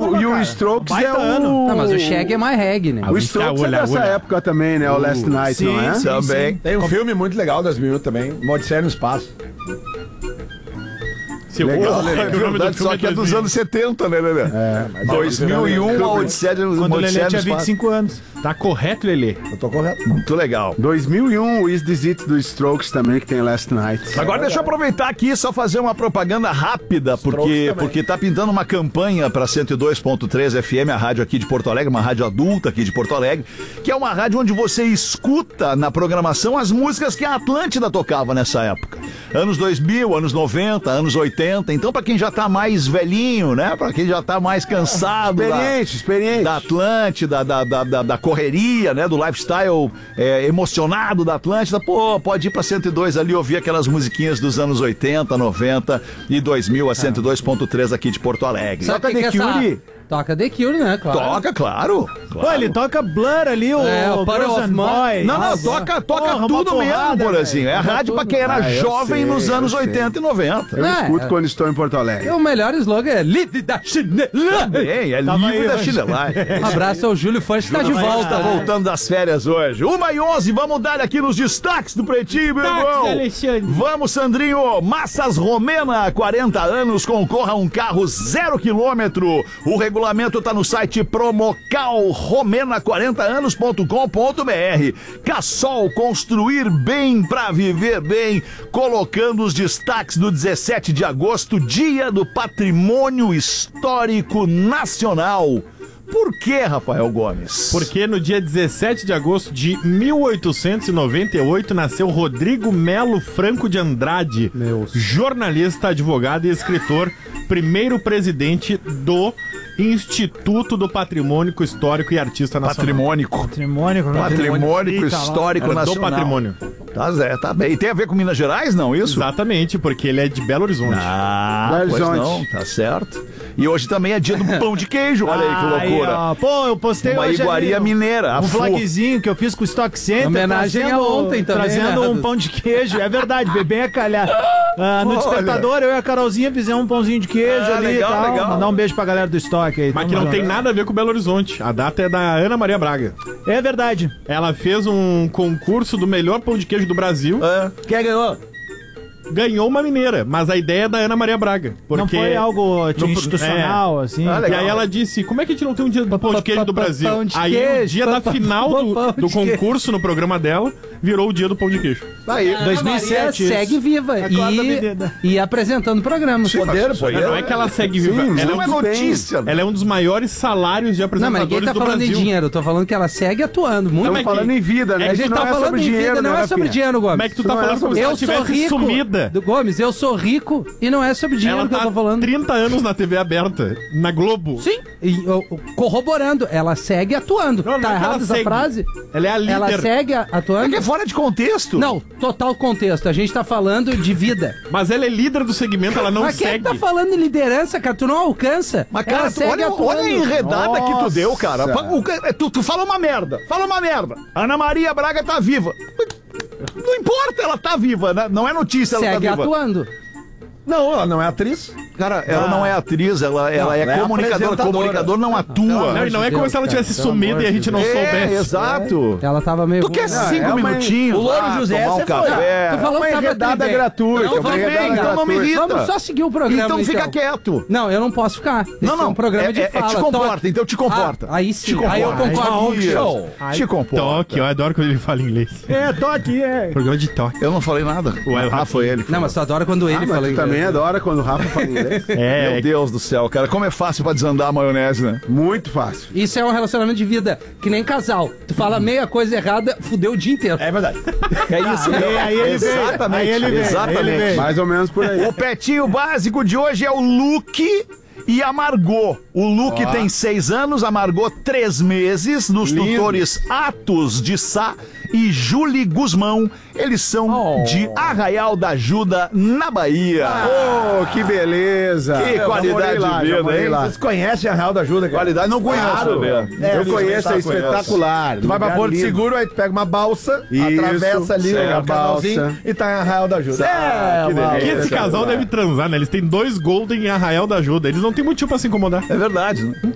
o Strokes é o... Não, mas o Shag é mais reggae, né? O Strokes é dessa época também, né? O Last Night, não é? Também. Tem um filme muito legal, 2001 também, Odisseia no Espaço. Legal, É verdade, só que é dos anos 70, né, Lelê? 2001, a Odisseia Quando o Lelê tinha no Espaço. 25 anos. Tá correto, Lelê? Eu tô correto. Muito legal. 2001, o Is This It do Strokes também, que tem Last Night. Agora deixa eu aproveitar aqui e só fazer uma propaganda rápida, porque tá pintando uma campanha para 102.3 FM, a rádio aqui de Porto Alegre, uma rádio adulta aqui de Porto Alegre, que é uma rádio onde você escuta na programação as músicas que a Atlântida tocava nessa época. Anos 2000, anos 90, anos 80. Então, para quem já tá mais velhinho, né? Para quem já tá mais cansado Experiente. da Atlântida, da correria, né? Do lifestyle emocionado da Atlântida, pô, pode ir pra 102 ali ouvir aquelas musiquinhas dos anos 80, 90 e 2000 a 102.3 aqui de Porto Alegre. Sabe Toca o que The que é Cure? essa... Toca The Cure, né? Claro. Toca, claro. Pô, ele toca Blur ali, o Puddle Girls of and Mud. Boys. Não, toca Porra, uma tudo porrada, mesmo, Borazinho. É a Toca rádio pra tudo. quem era Eu jovem sei, nos anos eu sei. 80 e 90. Eu É, escuto quando estou em Porto Alegre. O melhor slogan é livre da chinela. É livre da chinelagem. Um abraço ao Júlio Fãs, que tá de volta. Tá voltando das férias hoje. 1h11, vamos dar aqui nos destaques do Pretinho, meu irmão. Alexandre. Vamos, Sandrinho. Massas Romena, 40 anos, concorra a um carro 0 km. O regulamento tá no site promocalromena40anos.com.br. Cassol, construir bem pra viver bem, colocando os destaques do 17 de agosto, Dia do Patrimônio Histórico Nacional. Por que, Rafael Gomes? Porque no dia 17 de agosto de 1898 nasceu Rodrigo Melo Franco de Andrade, jornalista, advogado e escritor, primeiro presidente do Instituto do Patrimônio Histórico e Artista Nacional. Patrimônio Histórico Era do Nacional. patrimônio. Tá bem. E tem a ver com Minas Gerais, não, isso? Exatamente, porque ele é de Belo Horizonte. Pois Horizonte. não, tá certo. E hoje também é dia do pão de queijo, olha aí que loucura. Ó, pô, eu postei Uma hoje iguaria ali mineira, a um Fu. vlogzinho que eu fiz com o Stock Center. Homenagem a ontem também, Trazendo né? um pão de queijo. É verdade, bebê a calhar. No Despertador, eu e a Carolzinha fizemos um pãozinho de queijo ali legal, e tal. legal. Mandar um beijo pra galera do Stock aí. Mas que não tem nada a ver com Belo Horizonte. A data é da Ana Maria Braga. É verdade. Ela fez um concurso do melhor pão de queijo do Brasil. Quem ganhou? Ganhou uma mineira, mas a ideia é da Ana Maria Braga. Porque Não foi algo institucional, assim. legal. E aí ela disse, como é que a gente não tem um dia do pão de queijo do Brasil? Pão de Aí queijo, o dia da final pão do de queijo. concurso no programa dela virou o dia do pão de queijo. Aí, 2007 isso. Segue viva Acorda, menina. e apresentando o programa. Poder. Não é que ela segue viva, ela é, não é notícia. ela é um dos maiores salários de Não, mas apresentadores ninguém tá do falando Brasil. em dinheiro, eu tô falando que ela segue atuando. Muito Estamos falando em vida, né? A Isso gente não tá é falando sobre em dinheiro, vida, não né, é sobre Rafinha? dinheiro, Gomes. Como é que tu tá Não é falando como se ela Eu sou tivesse rico. sumida? Gomes, eu sou rico e não é sobre dinheiro Ela que eu tá tô falando. 30 anos na TV aberta, na Globo. Sim, e, corroborando, ela segue atuando. Não, não Tá é que ela errado essa segue. frase? Ela é a líder. Ela segue É atuando? que é fora de contexto. Não, total contexto. A gente tá falando de vida. Mas ela é líder do segmento, ela não Mas quem é segue. que tá falando em liderança, cara? Tu não alcança. Mas, ela cara, segue olha atuando. a enredada que tu deu, cara. Nossa. Tu fala uma merda. Ana Maria Braga tá viva. Não importa, ela tá viva, né? Não é notícia, ela Segue tá viva. atuando. Não, ela não é atriz. Cara, ela não é atriz, ela é ela é comunicadora. apresentadora. Comunicador não atua. Não, e não é como se ela tivesse sumido e a gente não soubesse. Exato. Ela tava meio... Tu quer 5 minutinhos? O Louro lá, José, tomar um você foi. café. Tu falou uma que tava enredada tudo bem. gratuita. Não, uma tudo enredada bem, então não me gratuita. irrita. Vamos só seguir o programa, Então fica quieto. Não, eu não posso ficar. Esse Não, é um programa de fala. te comporta, Toque. então te comporta. Aí sim, Te aí eu comporta. concordo. Show. Te comporta. Toque, eu adoro quando ele fala inglês. Toque, Programa de toque. Eu não falei nada. Rafa, foi ele. Não, mas tu adora quando ele Mas fala tu inglês. também adora quando o Rafa fala inglês. Meu Deus do céu, cara. Como é fácil pra desandar a maionese, né? Muito fácil. Isso é um relacionamento de vida, que nem casal. Tu fala meia coisa errada, fudeu o dia inteiro. É verdade. É isso. aí ele vem, Exatamente. aí ele vem, Exatamente. aí ele vem. Mais ou menos por aí. O petinho básico de hoje é o Luke e a Margot. O Luke tem 6 anos, a Margot 3 meses, nos tutores Atos de Sá e Julie Guzmão. Eles são de Arraial da Ajuda, na Bahia. Oh, que beleza. Que qualidade de vida, hein? Vocês conhecem a Real da Ajuda, cara? Qualidade não conheço, Claro. velho. Eu conheço, é espetacular. Tu vai pra Lugar Porto lindo. Seguro, aí tu pega uma balsa, Isso, atravessa ali segue a o canalzinho balsa. e tá em Arraial da Ajuda. que mano. delícia. Que esse casal deve transar, né? Eles têm 2 Golden em Arraial da Ajuda. Eles não têm motivo pra se incomodar. É verdade, né?